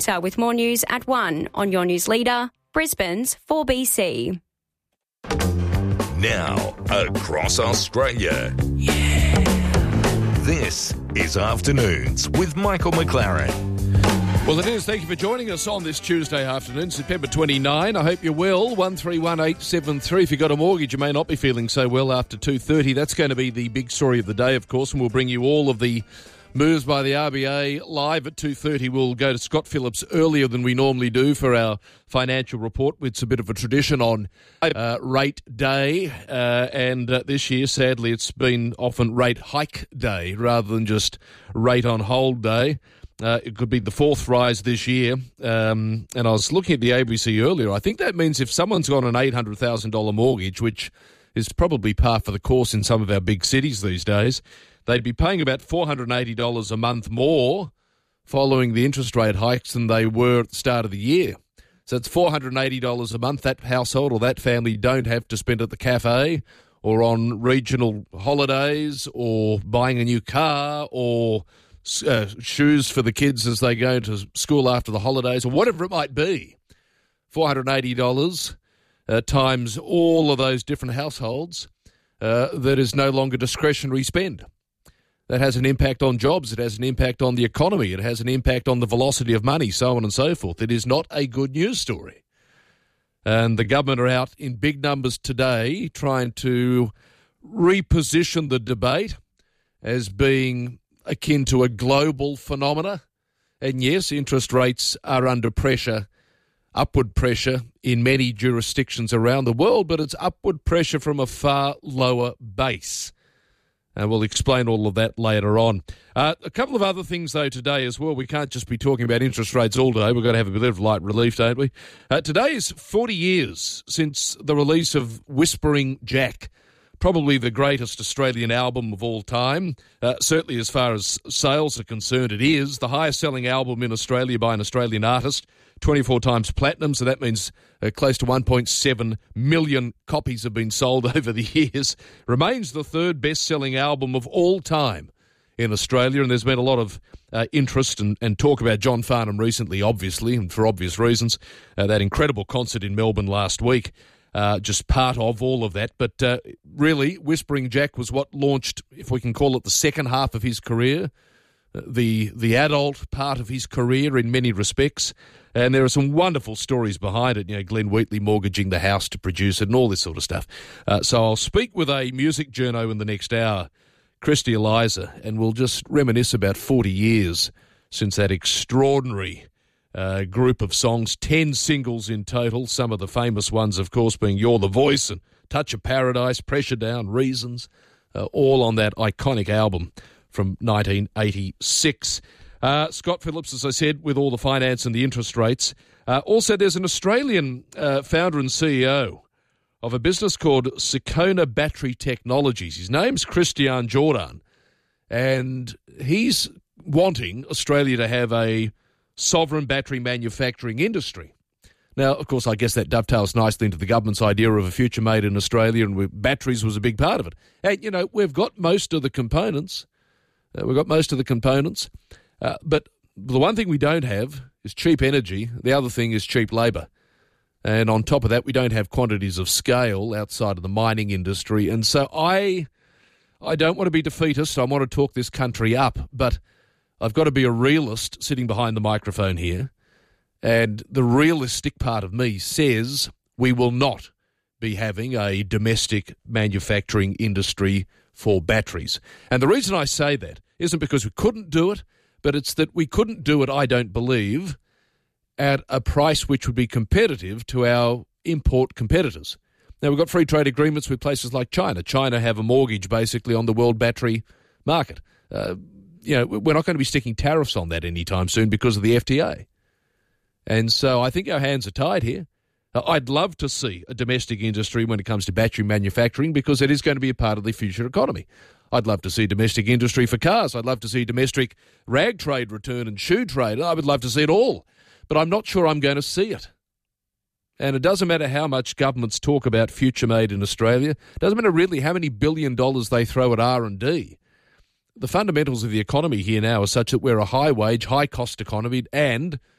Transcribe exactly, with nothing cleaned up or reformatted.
later with more news at one on your news leader, Brisbane's four B C. Now, across Australia. Yeah. This is Afternoons with Michael McLaren. Well, it is. Thank you for joining us on this Tuesday afternoon, September twenty-ninth. I hope you're well. one three one eight seven three. If you've got a mortgage, you may not be feeling so well after two thirty. That's going to be the big story of the day, of course, and we'll bring you all of the moves by the R B A live at two thirty. We'll go to Scott Phillips earlier than we normally do for our financial report. It's a bit of a tradition on uh, rate day, uh, and uh, this year, sadly, it's been often rate hike day rather than just rate on hold day. Uh, it could be the fourth rise this year, um, and I was looking at the A B C earlier. I think that means if someone's got an eight hundred thousand dollars mortgage, which is probably par for the course in some of our big cities these days, they'd be paying about four hundred eighty dollars a month more following the interest rate hikes than they were at the start of the year. So it's four hundred eighty dollars a month that household or that family don't have to spend at the cafe or on regional holidays or buying a new car or uh, shoes for the kids as they go to school after the holidays or whatever it might be. four hundred eighty dollars uh, times all of those different households uh, that is no longer discretionary spend. That has an impact on jobs. It has an impact on the economy. It has an impact on the velocity of money, so on and so forth. It is not a good news story. And the government are out in big numbers today trying to reposition the debate as being akin to a global phenomena. And yes, interest rates are under pressure, upward pressure in many jurisdictions around the world, but it's upward pressure from a far lower base. And we'll explain all of that later on. Uh, a couple of other things, though, today as well. We can't just be talking about interest rates all day. We've got to have a bit of light relief, don't we? Uh, today is forty years since the release of Whispering Jack, probably the greatest Australian album of all time. Uh, certainly as far as sales are concerned, it is. The highest-selling album in Australia by an Australian artist, twenty-four times platinum, so that means uh, close to one point seven million copies have been sold over the years. Remains the third best-selling album of all time in Australia, and there's been a lot of uh, interest and, and talk about John Farnham recently, obviously, and for obvious reasons. Uh, that incredible concert in Melbourne last week, uh, just part of all of that. But uh, really, Whispering Jack was what launched, if we can call it, the second half of his career, the the adult part of his career in many respects. And there are some wonderful stories behind it, you know, Glenn Wheatley mortgaging the house to produce it and all this sort of stuff. Uh, so I'll speak with a music journo in the next hour, Christy Eliza, and we'll just reminisce about forty years since that extraordinary uh, group of songs, ten singles in total, some of the famous ones, of course, being You're the Voice and Touch of Paradise, Pressure Down, Reasons, uh, all on that iconic album from nineteen eighty-six. Uh, Scott Phillips, as I said, with all the finance and the interest rates. Uh, also, there's an Australian uh, founder and C E O of a business called Sekona Battery Technologies. His name's Christian Jordan, and he's wanting Australia to have a sovereign battery manufacturing industry. Now, of course, I guess that dovetails nicely into the government's idea of a future made in Australia, and we, batteries was a big part of it. And, you know, we've got most of the components. Uh, we've got most of the components. Uh, but the one thing we don't have is cheap energy. The other thing is cheap labour. And on top of that, we don't have quantities of scale outside of the mining industry. And so I I don't want to be defeatist. I want to talk this country up. But I've got to be a realist sitting behind the microphone here. And the realistic part of me says we will not be having a domestic manufacturing industry for batteries. And the reason I say that isn't because we couldn't do it, but it's that we couldn't do it, I don't believe, at a price which would be competitive to our import competitors. Now, we've got free trade agreements with places like China. China have a mortgage, basically, on the world battery market. Uh, you know, we're not going to be sticking tariffs on that anytime soon because of the F T A. And so I think our hands are tied here. Uh, I'd love to see a domestic industry when it comes to battery manufacturing because it is going to be a part of the future economy. I'd love to see domestic industry for cars. I'd love to see domestic rag trade return and shoe trade. I would love to see it all. But I'm not sure I'm going to see it. And it doesn't matter how much governments talk about future made in Australia. It doesn't matter really how many billion dollars they throw at R and D. The fundamentals of the economy here now are such that we're a high-wage, high-cost economy and